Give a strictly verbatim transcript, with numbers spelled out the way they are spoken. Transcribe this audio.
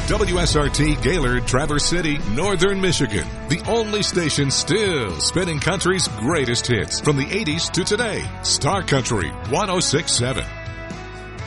W S R T Gaylord, Traverse City, Northern Michigan. The only station still spinning country's greatest hits from the eighties to today. Star Country one oh six point seven.